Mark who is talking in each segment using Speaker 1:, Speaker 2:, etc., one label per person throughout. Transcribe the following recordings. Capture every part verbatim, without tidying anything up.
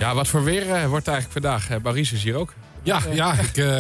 Speaker 1: Ja, wat voor weer uh, wordt eigenlijk vandaag? Uh, Maurice is hier ook.
Speaker 2: Ja, ja. Ik, uh...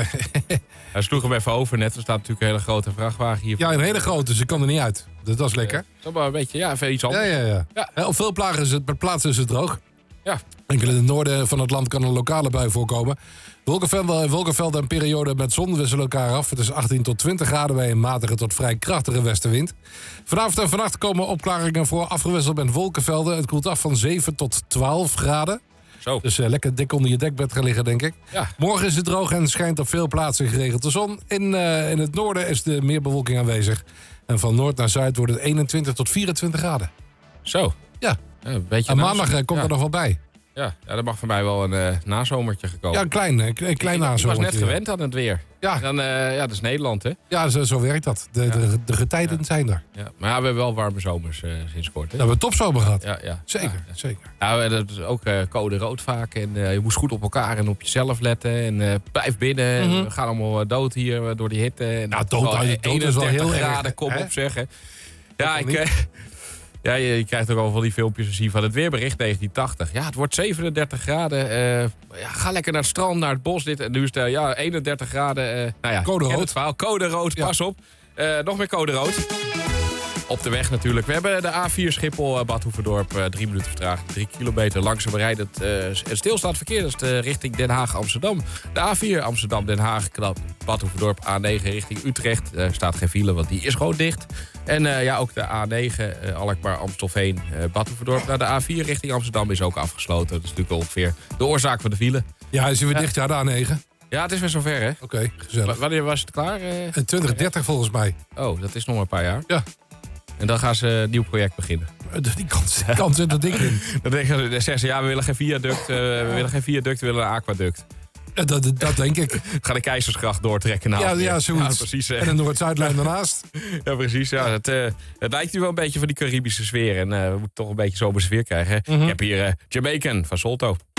Speaker 1: Hij sloeg hem even over net. Er staat natuurlijk een hele grote vrachtwagen hier.
Speaker 2: Ja, een hele grote, dus ik kan er niet uit. Dat, dat is lekker.
Speaker 1: Uh, dat is maar een beetje, ja, even iets anders.
Speaker 2: Ja, ja, ja. ja. ja op veel plaatsen is, het, plaatsen is het droog.
Speaker 1: Ja.
Speaker 2: Enkel in het noorden van het land kan een lokale bui voorkomen. Wolkenvelden, wolkenvelden en perioden met zon wisselen elkaar af. Het is achttien tot twintig graden bij een matige tot vrij krachtige westenwind. Vanavond en vannacht komen opklaringen voor, afgewisseld met wolkenvelden. Het koelt af van zeven tot twaalf graden.
Speaker 1: Zo.
Speaker 2: Dus uh, lekker dik onder je dekbed gaan liggen, denk ik.
Speaker 1: Ja.
Speaker 2: Morgen is het droog en schijnt op veel plaatsen geregeld de zon. In, uh, in het noorden is er meer bewolking aanwezig. En van noord naar zuid wordt het eenentwintig tot vierentwintig graden.
Speaker 1: Zo.
Speaker 2: Ja.
Speaker 1: Ja, een beetje
Speaker 2: en maandag uh, komt
Speaker 1: ja.
Speaker 2: er nog wel bij.
Speaker 1: Ja, ja, er mag voor mij wel een uh, nazomertje gekomen.
Speaker 2: Ja, een klein, een klein
Speaker 1: ik,
Speaker 2: nazomertje.
Speaker 1: Ik was net gewend aan het weer.
Speaker 2: Ja.
Speaker 1: Dan, uh, ja, dat is Nederland, hè?
Speaker 2: Ja, zo, zo werkt dat. De, ja. de, de getijden ja. zijn er.
Speaker 1: Ja. Maar ja, we hebben wel warme zomers uh, sinds kort. Hè?
Speaker 2: We hebben een topzomer gehad.
Speaker 1: Ja, ja.
Speaker 2: Zeker,
Speaker 1: ja.
Speaker 2: zeker.
Speaker 1: Ja, dat is ook uh, code rood vaak. En uh, je moest goed op elkaar en op jezelf letten. En uh, blijf binnen. Mm-hmm. We gaan allemaal dood hier uh, door die hitte. En
Speaker 2: nou, dood, dood, dood is wel heel
Speaker 1: graden,
Speaker 2: erg,
Speaker 1: kom
Speaker 2: hè?
Speaker 1: op zeggen. Ja, ik... Uh, Ja, je, je krijgt ook al van die filmpjes te zien van het weerbericht negentien tachtig. Ja, het wordt zevenendertig graden. Uh, ja, ga lekker naar het strand, naar het bos. Dit. En nu is het ja, eenendertig graden. Uh, nou ja,
Speaker 2: code rood.
Speaker 1: Het verhaal. Code rood, pas ja. op. Uh, nog meer code rood. Op de weg natuurlijk. We hebben de A vier Schiphol-Bad Hoeverdorp. Uh, drie minuten vertraging, drie kilometer langzaam rijdend. Uh, het stilstaand verkeer, dat is de richting Den Haag-Amsterdam. De A vier Amsterdam-Den Haag, Bad Hoeverdorp. A negen richting Utrecht. Er uh, staat geen file, want die is gewoon dicht. En uh, ja, ook de A negen, uh, Alkmaar-Amstelveen, uh, Bad Hoeverdorp. Nou, de A vier richting Amsterdam is ook afgesloten. Dat is natuurlijk ongeveer de oorzaak van de file.
Speaker 2: Ja, is hij weer
Speaker 1: ja.
Speaker 2: dicht, ja, de A negen.
Speaker 1: Ja, het is weer zover, hè? Oké,
Speaker 2: okay, gezellig.
Speaker 1: W- wanneer was het klaar? Uh...
Speaker 2: twintig dertig volgens mij.
Speaker 1: Oh, dat is nog maar een paar jaar.
Speaker 2: Ja.
Speaker 1: En dan gaan ze een nieuw project beginnen.
Speaker 2: Die kans, die kans zit er dik in.
Speaker 1: Dan zeggen ze, ja, we willen geen viaduct, uh, we willen geen viaduct, we willen een aquaduct.
Speaker 2: Ja, dat, dat denk ik.
Speaker 1: Ga de Keizersgracht doortrekken. Nou,
Speaker 2: ja, ja, zoiets.
Speaker 1: Ja, precies,
Speaker 2: en de Noord-Zuidlijn daarnaast.
Speaker 1: Ja, precies. Ja, het, uh, het lijkt nu wel een beetje van die Caribische sfeer. En uh, we moeten toch een beetje zomerse sfeer krijgen. Mm-hmm. Ik heb hier uh, Jamaican van Solto.